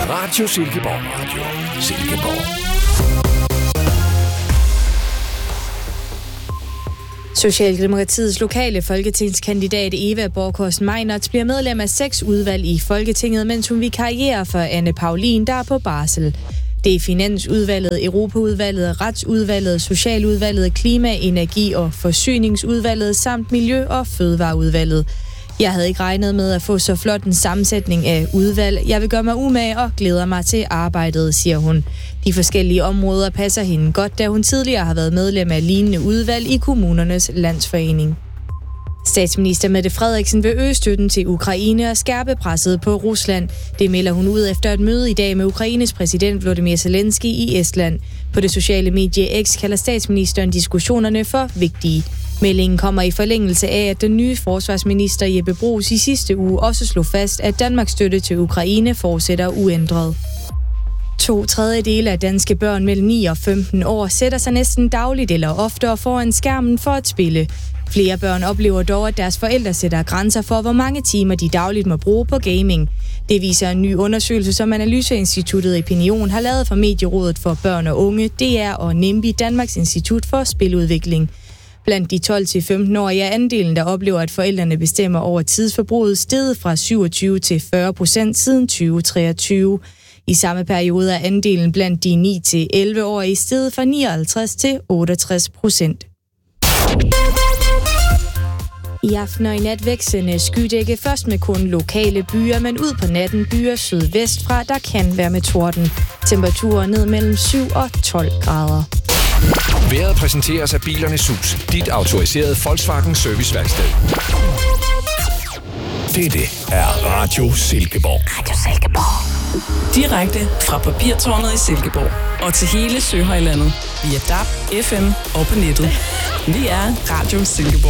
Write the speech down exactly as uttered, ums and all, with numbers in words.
Radio Silkeborg. Radio Silkeborg. Socialdemokratiets lokale folketingskandidat Eva Borkhorst Meinertz bliver medlem af seks udvalg i Folketinget, mens hun vikarierer for Anne Paulin, der er på barsel. Det er Finansudvalget, Europaudvalget, Retsudvalget, Socialudvalget, Klima-, Energi- og Forsyningsudvalget samt Miljø- og Fødevareudvalget. Jeg havde ikke regnet med at få så flot en sammensætning af udvalg. Jeg vil gøre mig umage og glæder mig til arbejdet, siger hun. De forskellige områder passer hende godt, da hun tidligere har været medlem af lignende udvalg i Kommunernes Landsforening. Statsminister Mette Frederiksen vil øge støtten til Ukraine og skærpe presset på Rusland. Det melder hun ud efter et møde i dag med Ukraines præsident Volodymyr Zelensky i Estland. På det sociale medie X kalder statsministeren diskussionerne for vigtige. Meldingen kommer i forlængelse af, at den nye forsvarsminister Jeppe Bruus i sidste uge også slog fast, at Danmarks støtte til Ukraine fortsætter uændret. To tredjedele af danske børn mellem ni og femten år sætter sig næsten dagligt eller oftere foran skærmen for at spille. Flere børn oplever dog, at deres forældre sætter grænser for, hvor mange timer de dagligt må bruge på gaming. Det viser en ny undersøgelse, som Analyseinstituttet Epinion har lavet for Medierådet for Børn og Unge, D R og NIMBY, Danmarks Institut for Spiludvikling. Blandt de tolv til femten-årige er andelen, der oplever, at forældrene bestemmer over tidsforbruget, steget fra syvogtyve til fyrre procent siden tyve treogtyve. I samme periode er andelen blandt de ni til elleve-årige steget fra nioghalvtreds til otteogtres procent. I aften og i nat væksende skydække, først med kun lokale byer, men ud på natten byer sydvest fra, der kan være med torden. Temperaturer ned mellem syv og tolv grader. Vejret præsenteres af Bilernes Hus, dit autoriserede Volkswagen serviceværksted. Dette er Radio Silkeborg. Radio Silkeborg. Direkte fra Papirtårnet i Silkeborg og til hele Søhøjlandet via D A B, F M og på nettet. Vi er Radio Silkeborg.